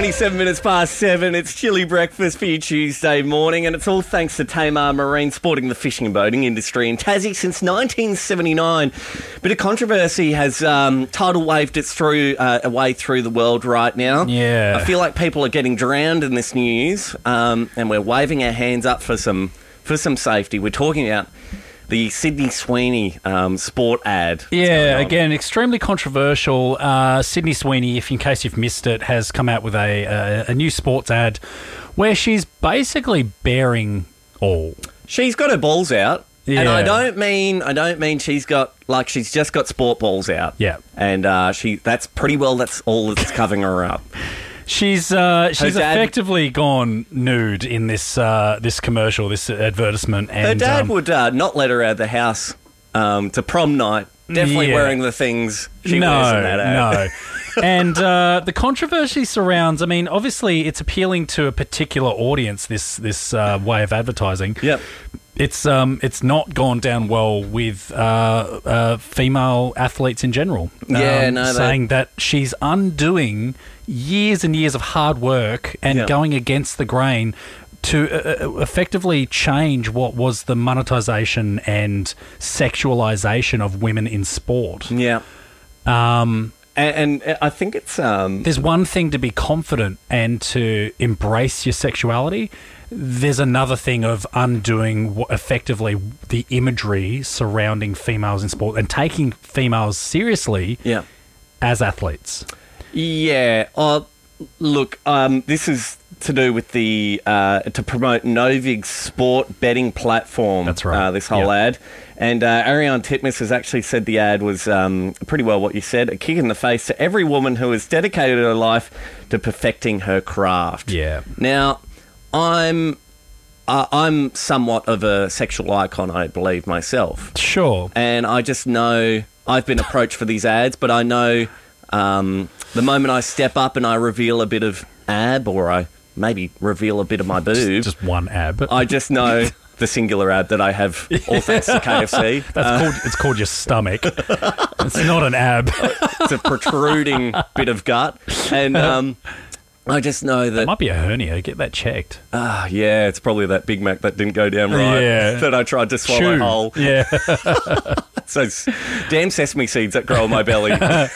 27 minutes past 7. It's chilly breakfast for you Tuesday morning, and it's all thanks to Tamar Marine, sporting the fishing and boating industry in Tassie since 1979. Bit of controversy has tidal waved its way through the world right now. Yeah. I feel like people are getting drowned in this news, and we're waving our hands up for some safety. We're talking about the Sydney Sweeney sport ad. Yeah, again, extremely controversial. Sydney Sweeney, if in case you've missed it, has come out with a new sports ad where she's basically bearing all. She's got her balls out. Yeah. And I don't mean she's just got sport balls out. Yeah. And that's pretty well that's all that's covering her up. She's effectively gone nude in this commercial, this advertisement. And her dad would not let her out of the house to prom night, definitely wearing the things she wears in that ad. No. And the controversy surrounds, I mean, obviously it's appealing to a particular audience, this way of advertising. Yep. It's not gone down well with female athletes in general. Saying that she's undoing years and years of hard work and going against the grain to effectively change what was the monetization and sexualization of women in sport. Yeah. And I think it's... There's one thing to be confident and to embrace your sexuality. There's another thing of undoing effectively the imagery surrounding females in sport and taking females seriously as athletes. Yeah. Look, this is to do with the to promote Novig's sport betting platform. That's right. This whole ad. And Ariane Titmus has actually said the ad was pretty well what you said, a kick in the face to every woman who has dedicated her life to perfecting her craft. Yeah. Now, I'm somewhat of a sexual icon, I believe, myself. Sure. And I just know I've been approached for these ads, but I know the moment I step up and I reveal a bit of ab, or I maybe reveal a bit of my boob. Just one ab. I just know the singular ab that I have, all thanks to KFC. It's called your stomach. It's not an ab. It's a protruding bit of gut. And I just know that... It might be a hernia. Get that checked. Yeah, it's probably that Big Mac that didn't go down right. Yeah. That I tried to swallow whole. Yeah. So damn sesame seeds that grow in my belly.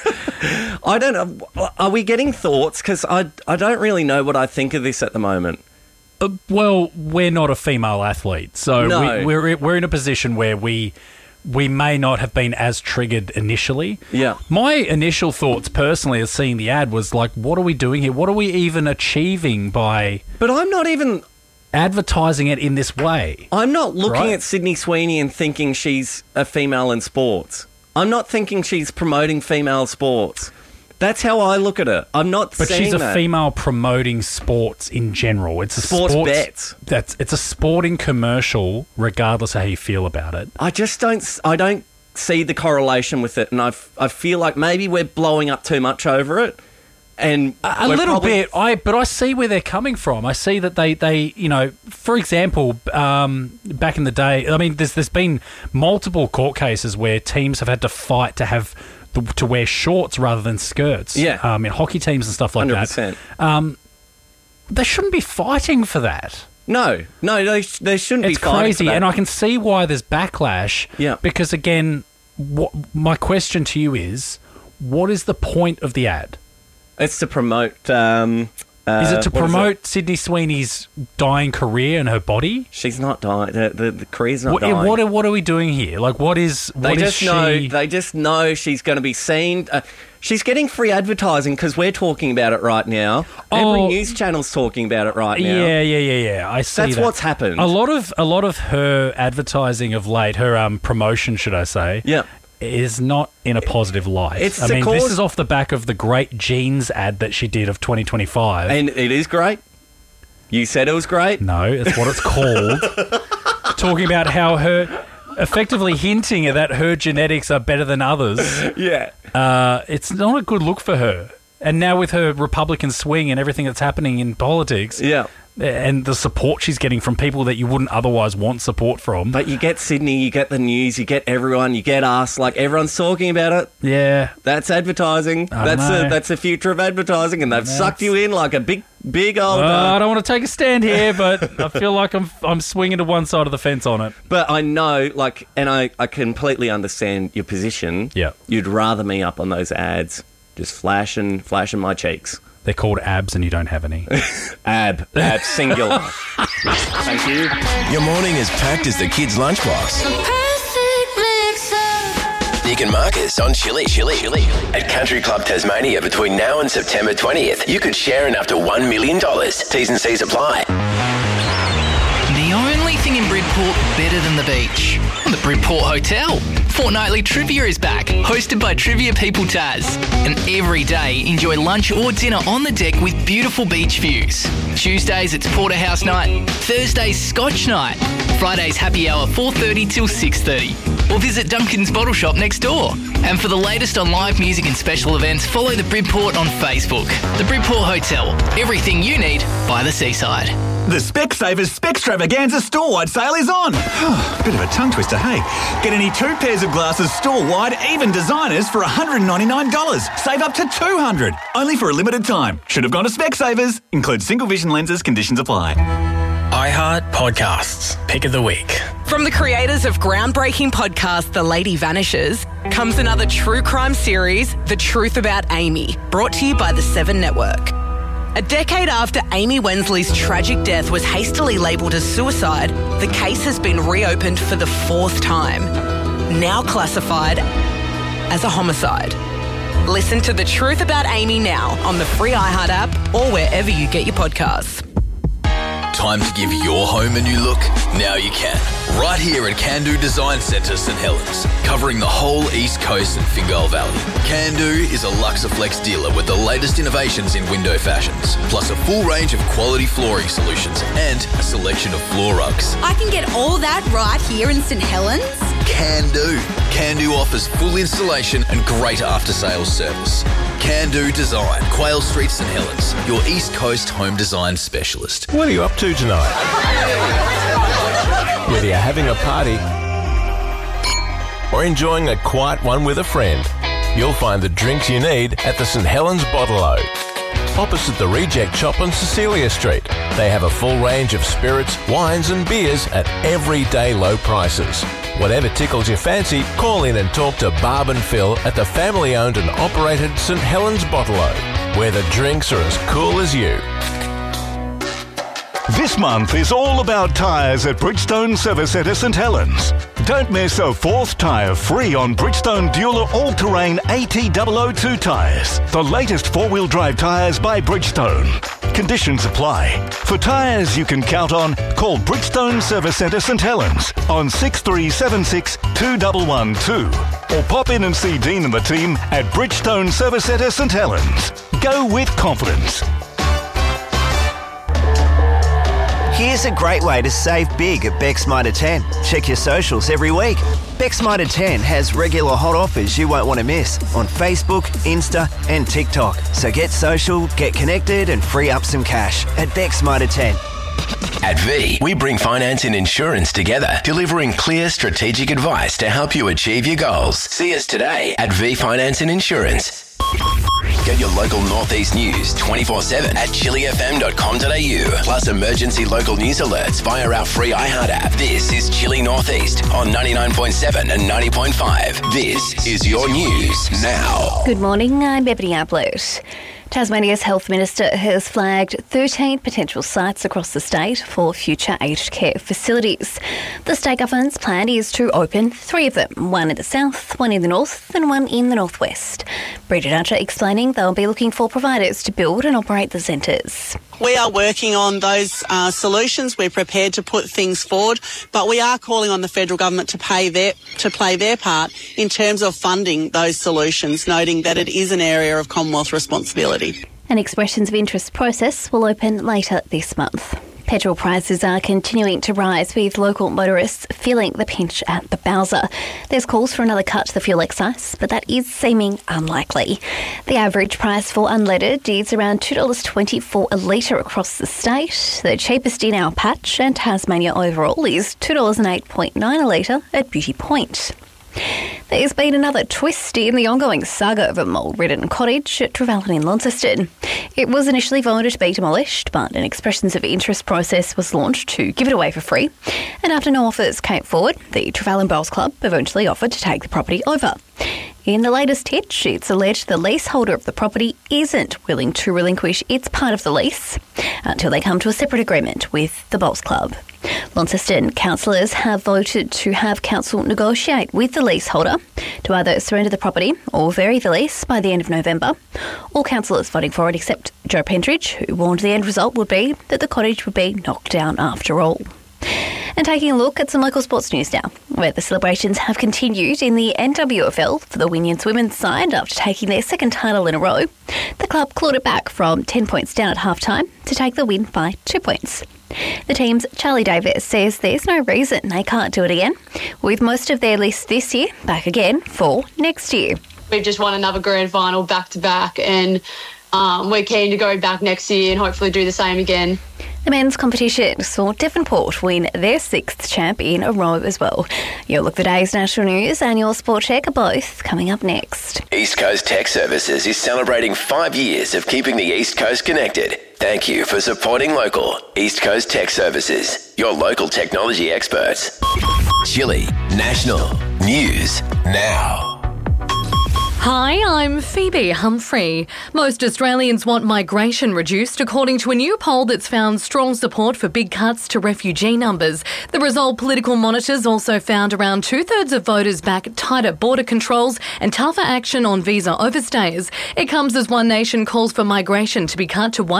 I don't know. Are we getting thoughts? Because I don't really know what I think of this at the moment. Well, we're not a female athlete, so No. we're in a position where we may not have been as triggered initially. Yeah. My initial thoughts personally as seeing the ad was like, what are we doing here? What are we even achieving by But I'm not even... advertising it in this way? I'm not looking Right. at Sydney Sweeney and thinking she's a female in sports. I'm not thinking she's promoting female sports. That's how I look at it. I'm not But saying she's a that. female promoting sports in general. It's a Sports bets. It's a sporting commercial, regardless of how you feel about it. I don't see the correlation with it, and I feel like maybe we're blowing up too much over it. And A little bit, but I see where they're coming from. I see that they for example, back in the day, I mean, there's been multiple court cases where teams have had to fight to wear shorts rather than skirts. Yeah. In hockey teams and stuff like 100%. that. They shouldn't be fighting for that. No, they shouldn't be It's fighting crazy, for that. and I can see why there's backlash. Yeah. Because again, my question to you is, what is the point of the ad? It's to promote... Is it to what promote Sydney Sweeney's dying career and her body? She's not dying. The career's not What dying. are we doing here? Like, what is she? They just know she's going to be seen. She's getting free advertising because we're talking about it right now. Every news channel's talking about it right now. Yeah. I see. That's that. what's happened. A lot of her advertising of late, her promotion, should I say? Yeah. Is not in a positive light. It's I the mean, cause- this is off the back of the great jeans ad that she did of 2025. And it is great. You said it was great. No, it's what it's called. Talking about how her... Effectively hinting that her genetics are better than others. Yeah. It's not a good look for her. And now with her Republican swing and everything that's happening in politics... Yeah. And the support she's getting from people that you wouldn't otherwise want support from. But you get Sydney, you get the news, you get everyone, you get us. Like, everyone's talking about it. Yeah. That's advertising. That's the future of advertising, and they've sucked you in like a big old... I don't want to take a stand here, but I feel like I'm swinging to one side of the fence on it. But I know, like, and I completely understand your position. Yeah. You'd rather me up on those ads, just flashing my cheeks. They're called abs and you don't have any. Ab singular. Thank you. Your morning is packed as the kids' lunchbox. Nick and Marcus on Chili. At Country Club Tasmania between now and September 20th, you could share in up to $1 million. T's and C's apply. The only thing in Bridport better than the beach. The Bridport Hotel. Fortnightly Trivia is back, hosted by Trivia People Taz. And every day, enjoy lunch or dinner on the deck with beautiful beach views. Tuesdays, it's Porterhouse night. Thursdays, Scotch night. Fridays, happy hour 4:30 till 6:30. Or visit Duncan's Bottle Shop next door. And for the latest on live music and special events, follow the Bridport on Facebook. The Bridport Hotel. Everything you need by the seaside. The Specsavers Spextravaganza store-wide sale is on. Bit of a tongue twister, hey? Get any 2 pairs of glasses store-wide, even designers, for $199. Save up to $200. Only for a limited time. Should have gone to Specsavers. Includes single vision lenses. Conditions apply. iHeart Podcasts. Pick of the week. From the creators of groundbreaking podcast The Lady Vanishes comes another true crime series, The Truth About Amy, brought to you by the 7 Network. A decade after Amy Wensley's tragic death was hastily labelled as suicide, the case has been reopened for the 4th time, now classified as a homicide. Listen to The Truth About Amy now on the free iHeart app or wherever you get your podcasts. Time to give your home a new look? Now you can. Right here at Can-Do Design Centre, St Helens, covering the whole East Coast and Fingal Valley. Can-Do is a Luxaflex dealer with the latest innovations in window fashions, plus a full range of quality flooring solutions and a selection of floor rugs. I can get all that right here in St Helens? Can-Do. Can-Do offers full installation and great after-sales service. Can-Do Design, Quayle Street, St Helens, your East Coast home design specialist. What are you up to tonight? Whether you're having a party or enjoying a quiet one with a friend, you'll find the drinks you need at the St Helens Bottle-O. Opposite the Reject Shop on Cecilia Street, they have a full range of spirits, wines and beers at everyday low prices. Whatever tickles your fancy, call in and talk to Barb and Phil at the family-owned and operated St Helens Bottle-O, where the drinks are as cool as you. This month is all about tyres at Bridgestone Service Centre St Helens. Don't miss a 4th tyre free on Bridgestone Dueler All-Terrain AT002 tyres. The latest 4-wheel drive tyres by Bridgestone. Conditions apply. For tyres you can count on, call Bridgestone Service Centre St Helens on 6376 2112. Or pop in and see Dean and the team at Bridgestone Service Centre St Helens. Go with confidence. Here's a great way to save big at Beck's Mitre 10. Check your socials every week. Beck's Mitre 10 has regular hot offers you won't want to miss on Facebook, Insta and TikTok. So get social, get connected and free up some cash at Beck's Mitre 10. At V, we bring finance and insurance together, delivering clear strategic advice to help you achieve your goals. See us today at V Finance and Insurance. Get your local Northeast news 24/7 at chilifm.com.au. Plus emergency local news alerts via our free iHeart app. This is Chili Northeast on 99.7 and 90.5. This is your news now. Good morning, I'm Ebony Ablett. Tasmania's Health Minister has flagged 13 potential sites across the state for future aged care facilities. The state government's plan is to open 3 of them, one in the south, one in the north and one in the northwest. Bridget Archer explaining they'll be looking for providers to build and operate the centres. We are working on those solutions. We're prepared to put things forward, but we are calling on the federal government to play their part in terms of funding those solutions, noting that it is an area of Commonwealth responsibility. An expressions of interest process will open later this month. Petrol prices are continuing to rise, with local motorists feeling the pinch at the bowser. There's calls for another cut to the fuel excise, but that is seeming unlikely. The average price for unleaded is around $2.24 a litre across the state. The cheapest in our patch and Tasmania overall is $2.08.9 a litre at Beauty Point. There's been another twist in the ongoing saga of a mould-ridden cottage at Trevellyn in Launceston. It was initially voted to be demolished, but an expressions of interest process was launched to give it away for free. And after no offers came forward, the Trevellyn Bowls Club eventually offered to take the property over. In the latest hitch, it's alleged the leaseholder of the property isn't willing to relinquish its part of the lease until they come to a separate agreement with the Bowls Club. Launceston councillors have voted to have council negotiate with the leaseholder to either surrender the property or vary the lease by the end of November. All councillors voting for it except Joe Pentridge, who warned the end result would be that the cottage would be knocked down after all. And taking a look at some local sports news now, where the celebrations have continued in the NWFL for the Wynyons women's side after taking their second title in a row. The club clawed it back from 10 points down at half-time to take the win by 2 points. The team's Charlie Davis says there's no reason they can't do it again, with most of their list this year back again for next year. We've just won another grand final back-to-back, and we're keen to go back next year and hopefully do the same again. The men's competition saw Devonport win their sixth champ in a row as well. Your Look the Day's national news and your sport check are both coming up next. East Coast Tech Services is celebrating 5 years of keeping the East Coast connected. Thank you for supporting local. East Coast Tech Services, your local technology experts. Chili National News Now. Hi, I'm Phoebe Humphrey. Most Australians want migration reduced, according to a new poll that's found strong support for big cuts to refugee numbers. The result, political monitors also found around 2/3 of voters back tighter border controls and tougher action on visa overstays. It comes as One Nation calls for migration to be cut to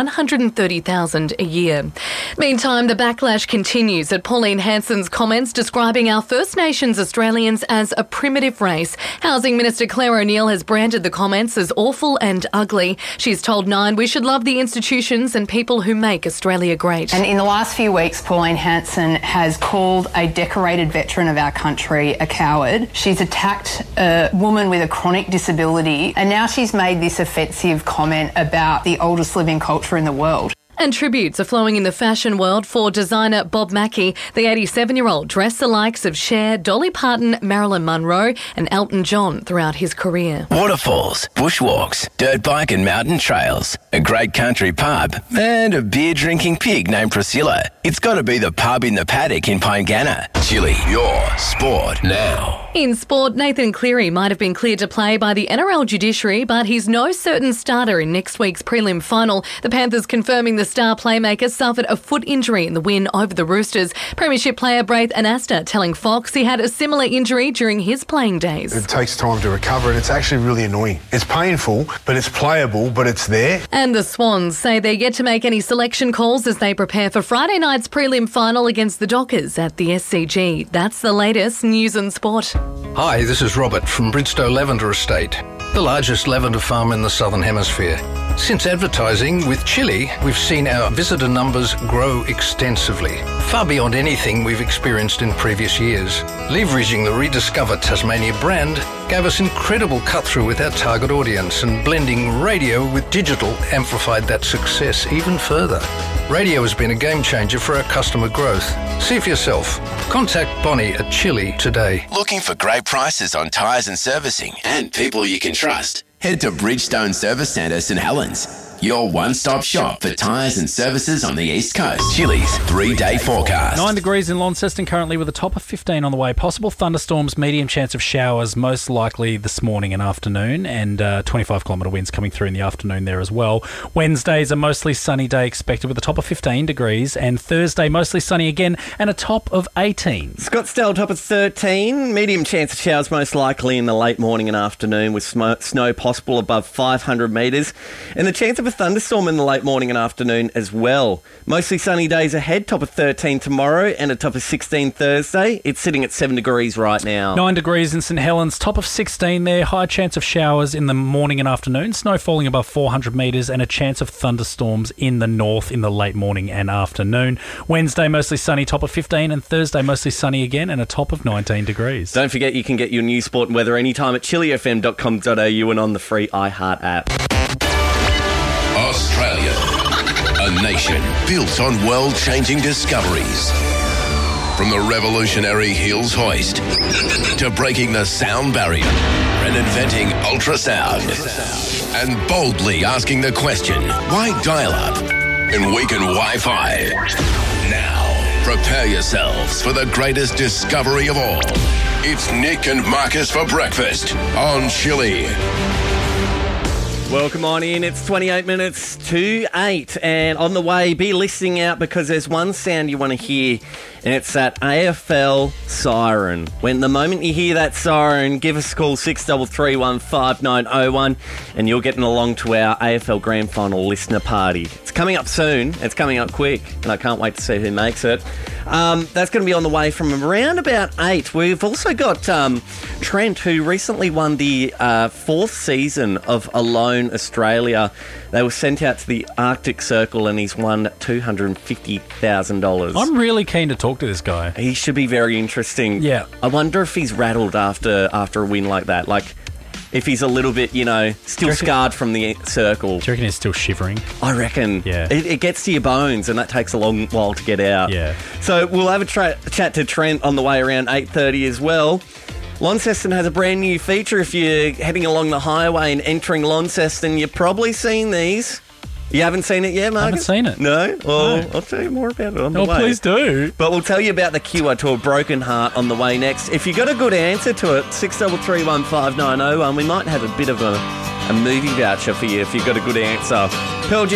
130,000 a year. Meantime, the backlash continues at Pauline Hanson's comments describing our First Nations Australians as a primitive race. Housing Minister Claire O'Neill has branded the comments as awful and ugly. She's told Nine we should love the institutions and people who make Australia great. And in the last few weeks, Pauline Hanson has called a decorated veteran of our country a coward. She's attacked a woman with a chronic disability, and now she's made this offensive comment about the oldest living culture in the world. And tributes are flowing in the fashion world for designer Bob Mackie. The 87-year-old dressed the likes of Cher, Dolly Parton, Marilyn Monroe and Elton John throughout his career. Waterfalls, bushwalks, dirt bike and mountain trails, a great country pub and a beer-drinking pig named Priscilla. It's got to be the pub in the paddock in Pyngana. Chili, your sport now. In sport, Nathan Cleary might have been cleared to play by the NRL judiciary, but he's no certain starter in next week's prelim final. The Panthers confirming the star playmaker suffered a foot injury in the win over the Roosters. Premiership player Braith Anasta telling Fox he had a similar injury during his playing days. It takes time to recover and it's actually really annoying. It's painful, but it's playable, but it's there. And the Swans say they're yet to make any selection calls as they prepare for Friday night's prelim final against the Dockers at the SCG. That's the latest news and sport. Hi, this is Robert from Bridgestow Lavender Estate, the largest lavender farm in the Southern Hemisphere. Since advertising with Chili, we've seen our visitor numbers grow extensively, far beyond anything we've experienced in previous years. Leveraging the rediscovered Tasmania brand gave us incredible cut-through with our target audience, and blending radio with digital amplified that success even further. Radio has been a game changer for our customer growth. See for yourself. Contact Bonnie at Chili today. Looking for great prices on tyres and servicing and people you can trust? Head to Bridgestone Service Centre St Helens, your one-stop shop for tyres and services on the East Coast. Chili's 3-day forecast. 9 degrees in Launceston currently with a top of 15 on the way. Possible thunderstorms, medium chance of showers, most likely this morning and afternoon, and 25-kilometre winds coming through in the afternoon there as well. Wednesday's a mostly sunny day expected with a top of 15 degrees, and Thursday mostly sunny again and a top of 18. Scottsdale top of 13, medium chance of showers most likely in the late morning and afternoon with snow possible above 500 metres, and the chance of a thunderstorm in the late morning and afternoon as well. Mostly sunny days ahead, top of 13 tomorrow and a top of 16 Thursday. It's sitting at 7 degrees right now. 9 degrees in St Helens, top of 16 there. High chance of showers in the morning and afternoon. Snow falling above 400 metres and a chance of thunderstorms in the north in the late morning and afternoon. Wednesday, mostly sunny, top of 15, and Thursday, mostly sunny again and a top of 19 degrees. Don't forget you can get your news, sport and weather anytime at chilifm.com.au and on the free iHeart app. Australia, a nation built on world-changing discoveries. From the revolutionary Hills hoist to breaking the sound barrier and inventing ultrasound and boldly asking the question, why dial-up and weaken Wi-Fi? Now, prepare yourselves for the greatest discovery of all. It's Nick and Marcus for breakfast on Chili. Welcome on in. It's 28 minutes to 8. And on the way, be listening out because there's one sound you want to hear, and it's that AFL siren. When the moment you hear that siren, give us a call, 63315901, and you're getting along to our AFL Grand Final listener party. It's coming up soon. It's coming up quick, and I can't wait to see who makes it. That's going to be on the way from around about 8. We've also got Trent, who recently won the 4th season of Alone Australia. They were sent out to the Arctic Circle and he's won $250,000. I'm really keen to talk to this guy. He should be very interesting. Yeah. I wonder if he's rattled after a win like that. Like, if he's a little bit, still scarred from the circle. Do you reckon he's still shivering? I reckon. Yeah. It gets to your bones and that takes a long while to get out. Yeah. So we'll have a chat to Trent on the way around 8:30 as well. Launceston has a brand new feature. If you're heading along the highway and entering Launceston, you've probably seen these. You haven't seen it yet, Marcus? I haven't seen it. No? Well, No. I'll tell you more about it on the way. Oh, please do. But we'll tell you about the cure to a broken heart on the way next. If you got a good answer to it, 63315901, we might have a bit of a movie voucher for you if you've got a good answer. Pearl Jam